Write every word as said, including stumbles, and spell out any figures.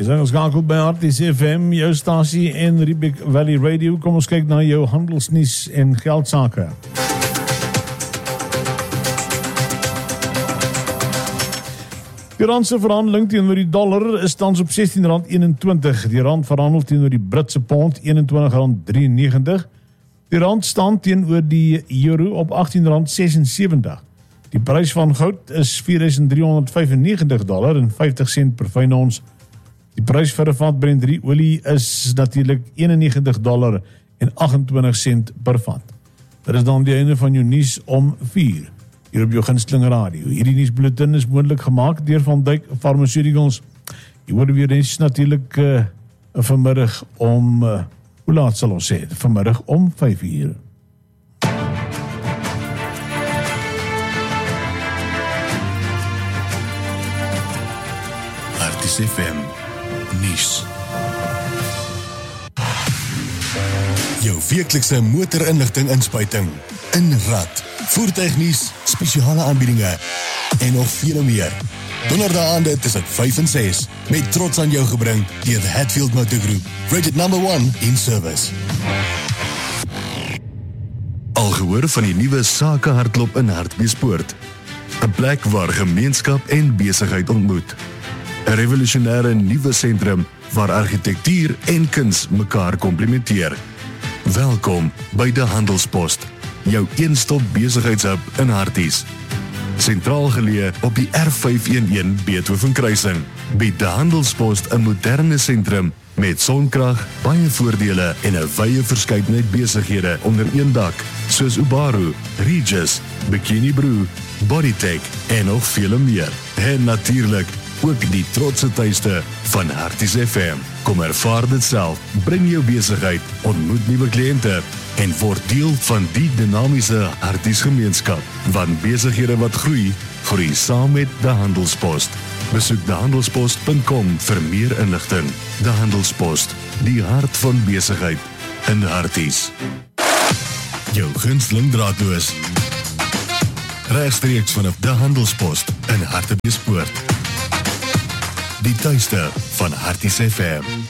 Jy is ingeskakel by Harties F M, jou stasie en Riebeek Valley Radio. Kom ons kyk na jou handelsnuus en geldsake. Die randse verhandeling teenoor die dollar is tans op sestien rand eenentwintig. Die rand verhandel teenoor die Britse pond eenentwintig rand drieënnegentig. Die rand staan teenoor die euro op agttien rand sesensewentig. Die prys van goud is vier duisend driehonderd vyfennegentig dollar en vyftig sent per fyn ons. Die prys vir 'n vat Brent drie olie is natuurlik eenennegentig dollar en agentwintig sent per vat. Dit is dan die einde van jou nuus om vier. Hier op jou gunsteling radio. Hierdie nuusbulletin is moontlik gemaak deur Van Dijk Pharmaceuticals. Jy hoor weer eens natuurlik uh, vanmiddag om, uh, hoe laat sal ons sê? Vanmiddag om vyf uur. Harties F M nuus. Jou weeklikse motorinligting inspuiting, inrad, voertuignuus, spesiale aanbiedinge en nog veel meer. Donderdaande tussen vyf en ses, met trots aan jou gebring deur the Hatfield Motor Group, rated number one in service. Al gehoor van die nuwe Sake hardloop in Hartbeespoort, 'n plek waar gemeenskap en besigheid ontmoet. 'n Revolusionêre nuwe sentrum waar argitektuur en kuns mekaar komplementeer. Welkom by die Handelspost, jou een-stop besigheidshub in Harties. Sentraal geleë op die R vyf een een Beethoven kruising, bied die Handelspost 'n moderne sentrum met sonkrag, baie voordele en 'n wye verskeidenheid besighede onder een dak, soos Ubaru, Regis, Bikini Brew, Bodytech en nog vele meer. En natuurlik ook die trotse tuiste van Harties F M. Kom ervaar dit self, bring jou besigheid, ontmoet nuwe kliënte en word deel van die dinamiese Harties gemeenskap. Want besighede wat groei, groei saam met die Handelspost. Besoek die handelspost punt com vir meer inligting. Die Handelspost, die hart van besigheid in Harties. Jou gunsteling draadloos. Regstreeks vanaf die Handelspost in Hartbeespoort. Die tuiste van Harties F M.